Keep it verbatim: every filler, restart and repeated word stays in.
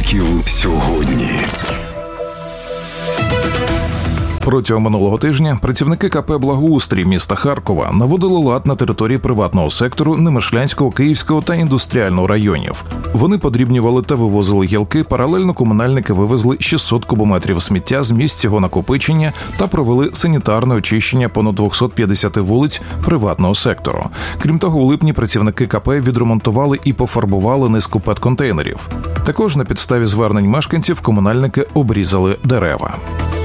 Харків сьогодні. Протягом минулого тижня працівники ка пе «Благоустрій» міста Харкова наводили лад на території приватного сектору Немишлянського, Київського та індустріального районів. Вони подрібнювали та вивозили гілки, паралельно комунальники вивезли шістсот кубометрів сміття з місць його накопичення та провели санітарне очищення понад двісті п'ятдесят вулиць приватного сектору. Крім того, у липні працівники ка пе відремонтували і пофарбували низку пет-контейнерів. Також на підставі звернень мешканців комунальники обрізали дерева.